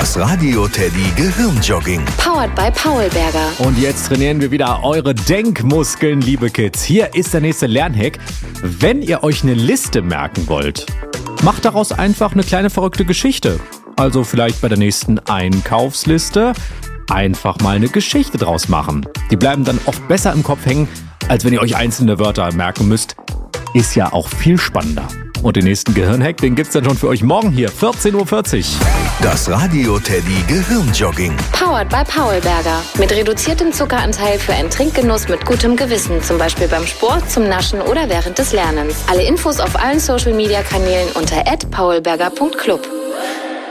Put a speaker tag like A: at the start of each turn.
A: Das Radio Teddy Gehirnjogging.
B: Powered by Paulberger.
C: Und jetzt trainieren wir wieder eure Denkmuskeln, liebe Kids. Hier ist der nächste Lernhack. Wenn ihr euch eine Liste merken wollt, macht daraus einfach eine kleine verrückte Geschichte. Also vielleicht bei der nächsten Einkaufsliste einfach mal eine Geschichte draus machen. Die bleiben dann oft besser im Kopf hängen, als wenn ihr euch einzelne Wörter merken müsst. Ist ja auch viel spannender. Und den nächsten Gehirnhack, den gibt's dann schon für euch morgen hier, 14:40 Uhr.
A: Das Radio Teddy Gehirnjogging.
B: Powered by Paulberger. Mit reduziertem Zuckeranteil für einen Trinkgenuss mit gutem Gewissen. Zum Beispiel beim Sport, zum Naschen oder während des Lernens. Alle Infos auf allen Social-Media-Kanälen unter @paulberger.club.